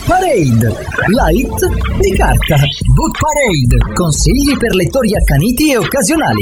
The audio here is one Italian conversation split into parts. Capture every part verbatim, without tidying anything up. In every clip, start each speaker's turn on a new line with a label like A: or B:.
A: Parade, la hit di carta. Book Parade, consigli per lettori accaniti e occasionali.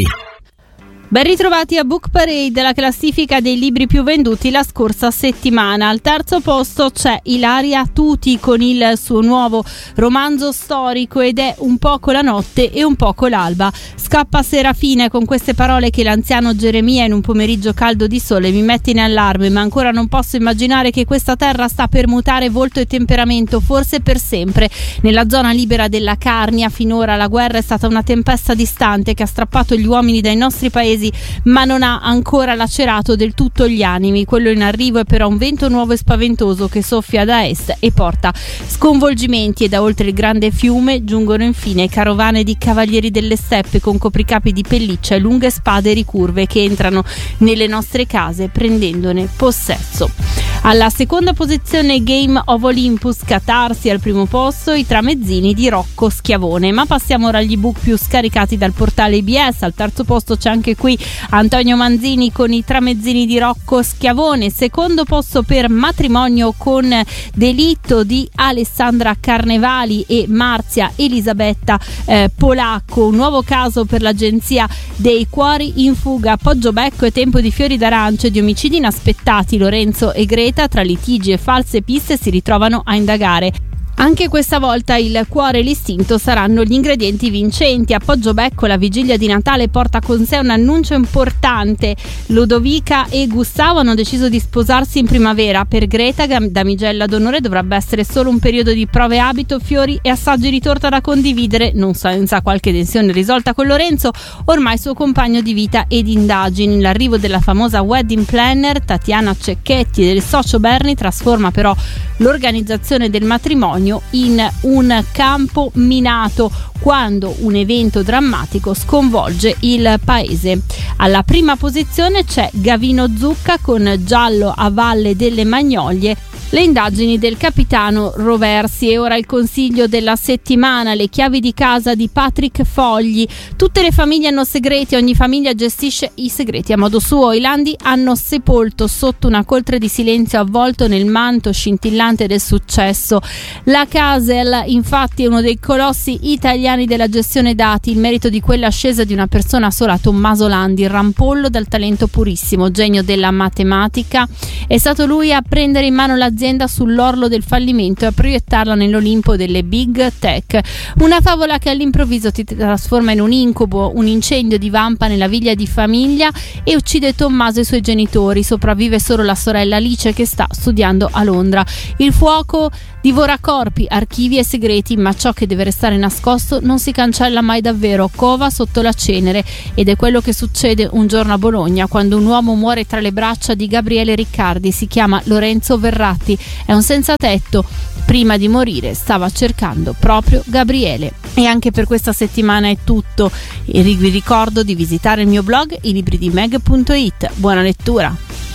B: Ben ritrovati a Book Parade, la classifica dei libri più venduti la scorsa settimana. Al terzo posto c'è Ilaria Tuti con il suo nuovo romanzo storico ed è Un poco la notte e un poco l'alba. Scappa Serafina con queste parole che l'anziano Geremia in un pomeriggio caldo di sole mi mette in allarme, ma ancora non posso immaginare che questa terra sta per mutare volto e temperamento, forse per sempre. Nella zona libera della Carnia finora la guerra è stata una tempesta distante che ha strappato gli uomini dai nostri paesi, ma non ha ancora lacerato del tutto gli animi. Quello in arrivo è però un vento nuovo e spaventoso che soffia da est e porta sconvolgimenti, e da oltre il grande fiume giungono infine carovane di cavalieri delle steppe con copricapi di pelliccia e lunghe spade ricurve che entrano nelle nostre case prendendone possesso. Alla seconda posizione Game of Olympus, Catarsi. Al primo posto I tramezzini di Rocco Schiavone. Ma passiamo ora agli ebook più scaricati dal portale I B S. Al terzo posto c'è anche qui Antonio Manzini con I tramezzini di Rocco Schiavone. Secondo posto per Matrimonio con delitto di Alessandra Carnevali e Marzia Elisabetta eh, Polacco. Un nuovo caso per l'agenzia dei cuori in fuga. Poggiobecco e tempo di fiori d'arancia, di omicidi inaspettati. Lorenzo e Greta, tra litigi e false piste, si ritrovano a indagare. Anche questa volta il cuore e l'istinto saranno gli ingredienti vincenti. A Poggiobecco la vigilia di Natale porta con sé un annuncio importante. Ludovica e Gustavo hanno deciso di sposarsi in primavera. Per Greta, damigella d'onore, dovrebbe essere solo un periodo di prove abito, fiori e assaggi di torta da condividere, non senza qualche tensione risolta con Lorenzo, ormai suo compagno di vita ed indagini. L'arrivo della famosa wedding planner Tatiana Cecchetti e del socio Berni trasforma però l'organizzazione del matrimonio in un campo minato quando un evento drammatico sconvolge il paese. Alla prima posizione c'è Gavino Zucca con Giallo a Valle delle Magnolie, le indagini del capitano Roversi. E ora il consiglio della settimana, le chiavi di casa di Patrick Fogli. Tutte le famiglie hanno segreti, ogni famiglia gestisce i segreti a modo suo. I Landi hanno sepolto sotto una coltre di silenzio avvolto nel manto scintillante del successo. La Casel infatti è uno dei colossi italiani della gestione dati, il merito di quella ascesa di una persona sola, Tommaso Landi, rampollo dal talento purissimo, genio della matematica. È stato lui a prendere in mano l'azienda sull'orlo del fallimento e a proiettarla nell'Olimpo delle big tech. Una favola che all'improvviso ti trasforma in un incubo. Un incendio divampa nella villa di famiglia e uccide Tommaso e i suoi genitori. Sopravvive solo la sorella Alice che sta studiando a Londra. Il fuoco divora corpi, archivi e segreti, ma ciò che deve restare nascosto non si cancella mai davvero. Cova sotto la cenere, ed è quello che succede un giorno a Bologna quando un uomo muore tra le braccia di Gabriele Riccardi. Si chiama Lorenzo Verratti, è un senza tetto. Prima di morire stava cercando proprio Gabriele. E anche per questa settimana è tutto. E vi ricordo di visitare il mio blog i libri di meg punto it. Buona lettura.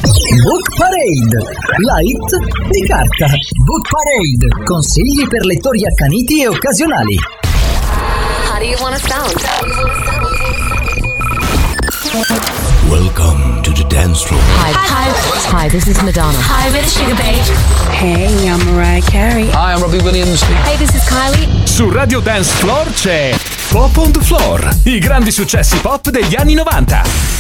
A: Book Parade, la hit di carta. Book Parade, consigli per lettori accaniti e occasionali.
C: How do you want to sound?
D: Welcome to the dance floor.
C: Hi. Hi. Hi, this is Madonna. Hi, we're the Sugar Babes.
E: Hey, I'm Mariah Carey.
F: Hi, I'm Robbie Williams.
C: Hey, this is Kylie.
G: Su Radio Dance Floor c'è Pop on the Floor, i grandi successi pop degli anni novanta.